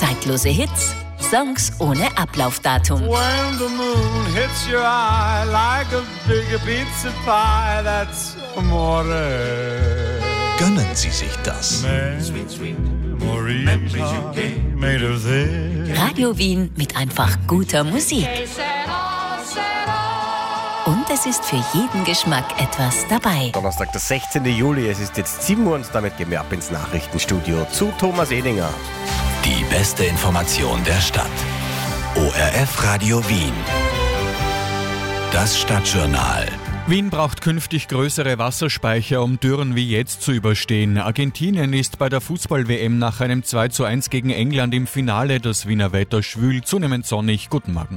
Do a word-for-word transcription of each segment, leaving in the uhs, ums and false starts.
Zeitlose Hits, Songs ohne Ablaufdatum. When the moon hits your eye like a big pizza pie, that's amore. Gönnen Sie sich das. Made of this. Radio Wien mit einfach guter Musik. Und es ist für jeden Geschmack etwas dabei. Donnerstag, der sechzehnten Juli, es ist jetzt sieben Uhr und damit gehen wir ab ins Nachrichtenstudio zu Thomas Edinger. Die beste Information der Stadt. O R F Radio Wien. Das Stadtjournal. Wien braucht künftig größere Wasserspeicher, um Dürren wie jetzt zu überstehen. Argentinien ist bei der Fußball-W M nach einem zwei zu eins gegen England im Finale. Das Wiener Wetter schwül, zunehmend sonnig. Guten Morgen.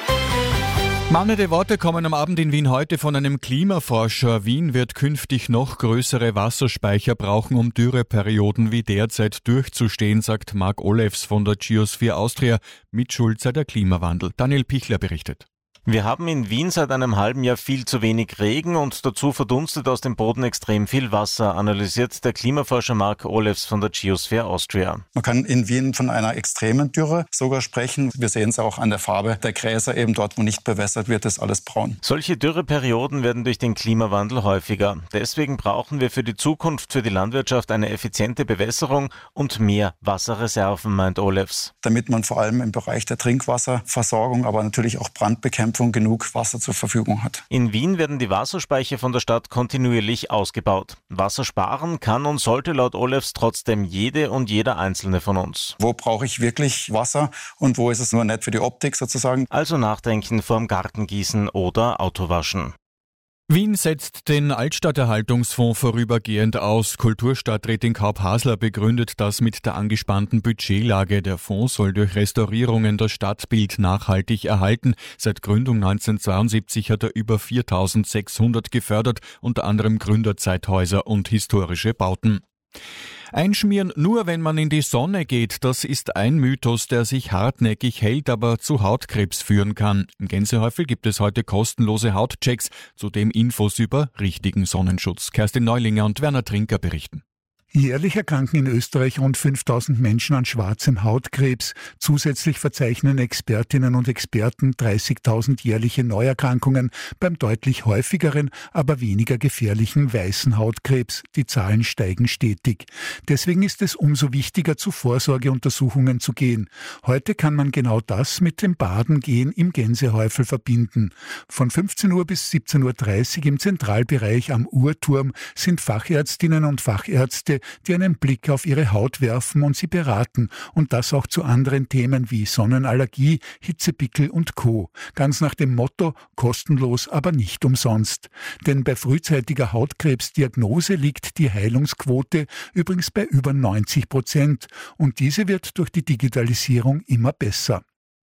Mahnende Worte kommen am Abend in Wien heute von einem Klimaforscher. Wien wird künftig noch größere Wasserspeicher brauchen, um Dürreperioden wie derzeit durchzustehen, sagt Marc Olefs von der Geosphere Austria. Mitschuld sei der Klimawandel. Daniel Pichler berichtet. Wir haben in Wien seit einem halben Jahr viel zu wenig Regen und dazu verdunstet aus dem Boden extrem viel Wasser, analysiert der Klimaforscher Marc Olefs von der Geosphere Austria. Man kann in Wien von einer extremen Dürre sogar sprechen. Wir sehen es auch an der Farbe der Gräser, eben dort, wo nicht bewässert wird, ist alles braun. Solche Dürreperioden werden durch den Klimawandel häufiger. Deswegen brauchen wir für die Zukunft für die Landwirtschaft eine effiziente Bewässerung und mehr Wasserreserven, meint Olefs. Damit man vor allem im Bereich der Trinkwasserversorgung, aber natürlich auch Brandbekämpfung genug Wasser zur Verfügung hat. In Wien werden die Wasserspeicher von der Stadt kontinuierlich ausgebaut. Wasser sparen kann und sollte laut Olefs trotzdem jede und jeder Einzelne von uns. Wo brauche ich wirklich Wasser und wo ist es nur nett für die Optik sozusagen? Also nachdenken vorm Gartengießen oder Autowaschen. Wien setzt den Altstadterhaltungsfonds vorübergehend aus. Kulturstadträtin Kaup-Hasler begründet das mit der angespannten Budgetlage. Der Fonds soll durch Restaurierungen das Stadtbild nachhaltig erhalten. Seit Gründung neunzehnhundertzweiundsiebzig hat er über viertausendsechshundert gefördert, unter anderem Gründerzeithäuser und historische Bauten. Einschmieren nur, wenn man in die Sonne geht, das ist ein Mythos, der sich hartnäckig hält, aber zu Hautkrebs führen kann. Im Gänsehäufel gibt es heute kostenlose Hautchecks, zudem Infos über richtigen Sonnenschutz. Kerstin Neulinger und Werner Trinker berichten. Jährlich erkranken in Österreich rund fünftausend Menschen an schwarzem Hautkrebs. Zusätzlich verzeichnen Expertinnen und Experten dreißigtausend jährliche Neuerkrankungen beim deutlich häufigeren, aber weniger gefährlichen weißen Hautkrebs. Die Zahlen steigen stetig. Deswegen ist es umso wichtiger, zu Vorsorgeuntersuchungen zu gehen. Heute kann man genau das mit dem Badengehen im Gänsehäufel verbinden. Von fünfzehn Uhr bis siebzehn Uhr dreißig im Zentralbereich am Uhrturm sind Fachärztinnen und Fachärzte, die einen Blick auf ihre Haut werfen und sie beraten. Und das auch zu anderen Themen wie Sonnenallergie, Hitzepickel und Co. Ganz nach dem Motto, kostenlos, aber nicht umsonst. Denn bei frühzeitiger Hautkrebsdiagnose liegt die Heilungsquote übrigens bei über neunzig Prozent. Und diese wird durch die Digitalisierung immer besser.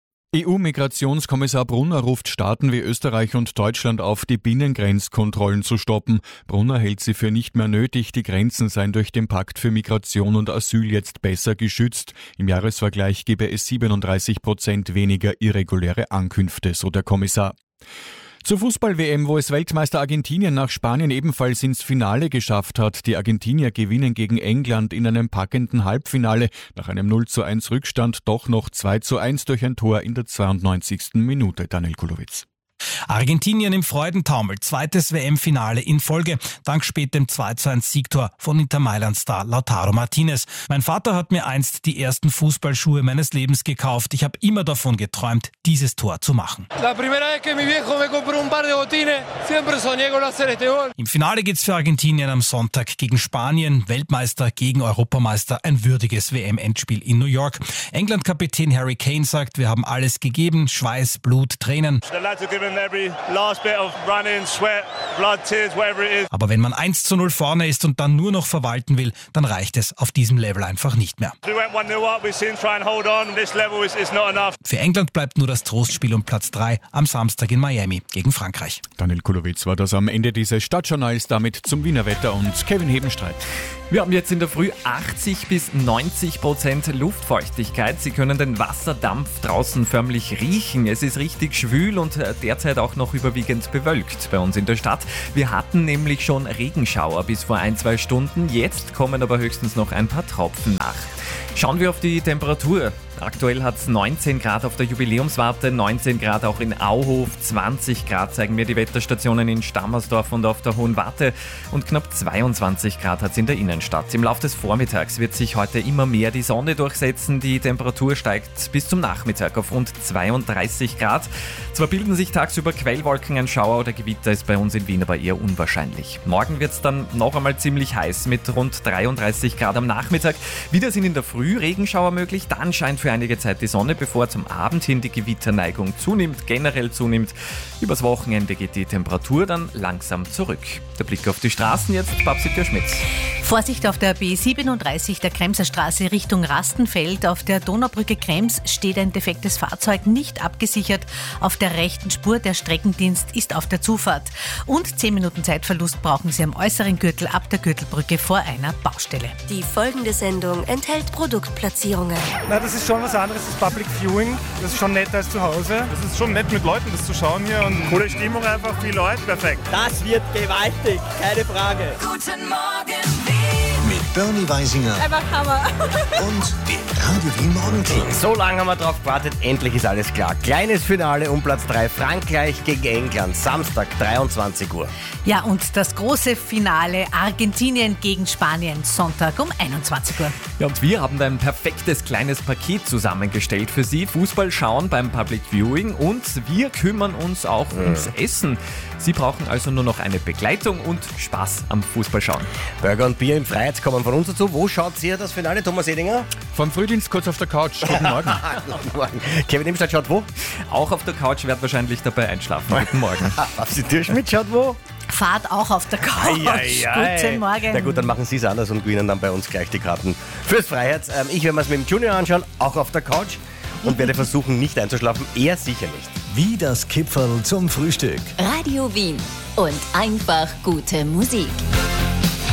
E U-Migrationskommissar Brunner ruft Staaten wie Österreich und Deutschland auf, die Binnengrenzkontrollen zu stoppen. Brunner hält sie für nicht mehr nötig. Die Grenzen seien durch den Pakt für Migration und Asyl jetzt besser geschützt. Im Jahresvergleich gebe es siebenunddreißig Prozent weniger irreguläre Ankünfte, so der Kommissar. Zur Fußball-W M, wo es Weltmeister Argentinien nach Spanien ebenfalls ins Finale geschafft hat. Die Argentinier gewinnen gegen England in einem packenden Halbfinale. Nach einem null zu eins Rückstand doch noch zwei zu eins durch ein Tor in der zweiundneunzigsten Minute. Daniel Kulowitz. Argentinien im Freudentaumel, zweites W M-Finale in Folge, dank spätem zwei zu eins Siegtor von Inter Mailand-Star Lautaro Martinez. Mein Vater hat mir einst die ersten Fußballschuhe meines Lebens gekauft. Ich habe immer davon geträumt, dieses Tor zu machen. Im Finale geht's für Argentinien am Sonntag gegen Spanien, Weltmeister gegen Europameister, ein würdiges W M-Endspiel in New York. England-Kapitän Harry Kane sagt, wir haben alles gegeben, Schweiß, Blut, Tränen. Aber wenn man eins zu null vorne ist und dann nur noch verwalten will, dann reicht es auf diesem Level einfach nicht mehr. Für England bleibt nur das Trostspiel um Platz drei am Samstag in Miami gegen Frankreich. Daniel Kulowitz war das am Ende dieses Stadtjournals, damit zum Wiener Wetter und Kevin Hebenstreit. Wir haben jetzt in der Früh achtzig bis neunzig Prozent Luftfeuchtigkeit. Sie können den Wasserdampf draußen förmlich riechen. Es ist richtig schwül und derzeit auch noch überwiegend bewölkt bei uns in der Stadt. Wir hatten nämlich schon Regenschauer bis vor ein, zwei Stunden. Jetzt kommen aber höchstens noch ein paar Tropfen nach. Schauen wir auf die Temperatur. Aktuell hat es neunzehn Grad auf der Jubiläumswarte, neunzehn Grad auch in Auhof, zwanzig Grad zeigen mir die Wetterstationen in Stammersdorf und auf der Hohen Warte und knapp zweiundzwanzig Grad hat es in der Innenstadt. Im Laufe des Vormittags wird sich heute immer mehr die Sonne durchsetzen. Die Temperatur steigt bis zum Nachmittag auf rund zweiunddreißig Grad. Zwar bilden sich tagsüber Quellwolken, ein Schauer oder Gewitter ist bei uns in Wien aber eher unwahrscheinlich. Morgen wird es dann noch einmal ziemlich heiß mit rund dreiunddreißig Grad am Nachmittag. Wieder sind in der Früh Regenschauer möglich, dann scheint für einige Zeit die Sonne, bevor zum Abend hin die Gewitterneigung zunimmt, generell zunimmt. Übers Wochenende geht die Temperatur dann langsam zurück. Der Blick auf die Straßen jetzt, Babsi Schmitz. Vorsicht auf der B siebenunddreißig der Kremser Straße Richtung Rastenfeld. Auf der Donaubrücke Krems steht ein defektes Fahrzeug nicht abgesichert. Auf der rechten Spur der Streckendienst ist auf der Zufahrt. Und zehn Minuten Zeitverlust brauchen Sie am äußeren Gürtel ab der Gürtelbrücke vor einer Baustelle. Die folgende Sendung enthält Produktplatzierungen. Na, das ist schon was anderes, das Public Viewing. Das ist schon netter als zu Hause. Das ist schon nett mit Leuten, das zu schauen hier. Und coole Stimmung einfach, viele Leute, perfekt. Das wird gewaltig, keine Frage. Guten Morgen, mit Bernie Weisinger einfach Hammer und dem Radio Wien Morgenteam. So lange haben wir drauf gewartet, endlich ist alles klar. Kleines Finale um Platz drei, Frankreich gegen England, Samstag, dreiundzwanzig Uhr. Ja, und das große Finale Argentinien gegen Spanien, Sonntag um einundzwanzig Uhr. Ja, und wir haben da ein perfektes kleines Paket zusammengestellt für Sie. Fußball schauen beim Public Viewing und wir kümmern uns auch mhm. ums Essen. Sie brauchen also nur noch eine Begleitung und Spaß am Fußballschauen. Burger und Bier im Freiheit kommen von uns dazu. Wo schaut ihr das Finale, Thomas Edinger? Vom Frühdienst kurz auf der Couch. Guten Morgen. Guten Morgen. Kevin Imstadt schaut wo? Auch auf der Couch, wird wahrscheinlich dabei einschlafen. Guten Morgen. Babsi Türschmidt schaut wo? Fahrt auch auf der Couch. Ei, ei, ei. Guten Morgen. Na gut, dann machen Sie es anders und gewinnen dann bei uns gleich die Karten fürs Freiheit. Ähm, ich werde mir es mit dem Junior anschauen, auch auf der Couch. Und werde versuchen, nicht einzuschlafen. Er sicher nicht. Wie das Kipferl zum Frühstück. Radio Wien und einfach gute Musik.